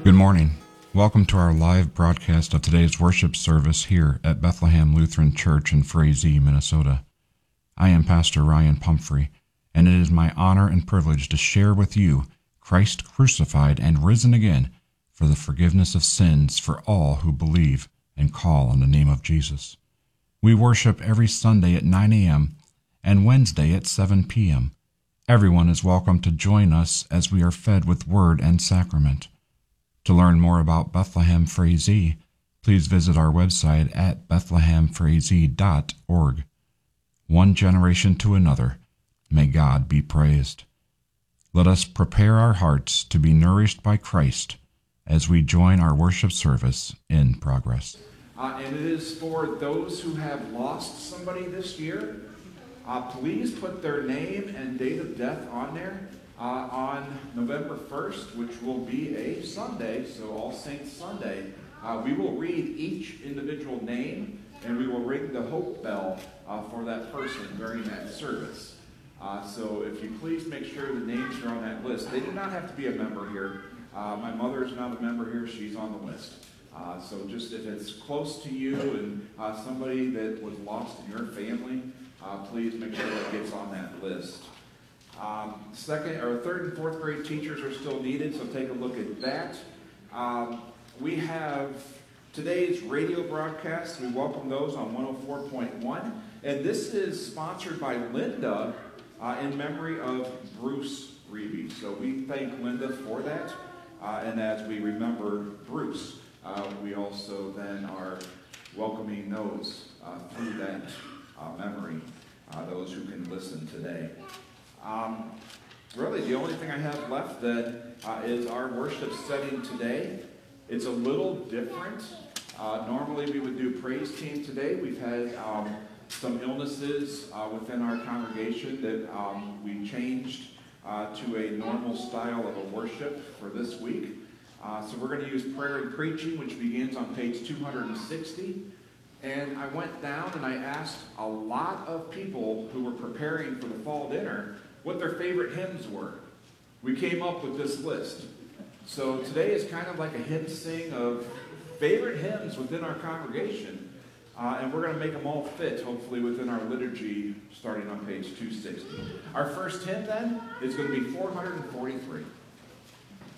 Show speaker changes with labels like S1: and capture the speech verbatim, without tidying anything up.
S1: Good morning. Welcome to our live broadcast of today's worship service here at Bethlehem Lutheran Church in Frazee, Minnesota. I am Pastor Ryan Pumphrey, and it is my honor and privilege to share with you Christ crucified and risen again for the forgiveness of sins for all who believe and call on the name of Jesus. We worship every Sunday at nine a.m. and Wednesday at seven p.m. Everyone is welcome to join us as we are fed with word and sacrament. To learn more about Bethlehem Frazee, please visit our website at bethlehem frazee dot org. One generation to another, may God be praised. Let us prepare our hearts to be nourished by Christ as we join our worship service in progress.
S2: Uh, and it is for those who have lost somebody this year. Uh, please put their name and date of death on there. Uh, on November first, which will be a Sunday, so All Saints Sunday, uh, we will read each individual name and we will ring the hope bell uh, for that person during that service. Uh, so if you please make sure the names are on that list. They do not have to be a member here. Uh, my mother is not a member here. She's on the list. Uh, so just if it's close to you and uh, somebody that was lost in your family, uh, please make sure that gets on that list. Um, second or third and fourth grade teachers are still needed, so take a look at that. Um, we have today's radio broadcast. We welcome those on one oh four point one. And this is sponsored by Linda uh, in memory of Bruce Reeby. So we thank Linda for that. Uh, and as we remember Bruce, uh, we also then are welcoming those uh, through that uh, memory, uh, those who can listen today. Um, really, the only thing I have left then uh, is our worship setting today. It's a little different. Uh, normally we would do praise team today. We've had um, some illnesses uh, within our congregation that um, we changed uh, to a normal style of a worship for this week. Uh, so we're going to use prayer and preaching, which begins on page two hundred sixty. And I went down and I asked a lot of people who were preparing for the fall dinner what their favorite hymns were. We came up with this list. So today is kind of like a hymn sing of favorite hymns within our congregation. Uh, and we're going to make them all fit, hopefully, within our liturgy starting on page two sixty. Our first hymn, then, is going to be four hundred forty-three.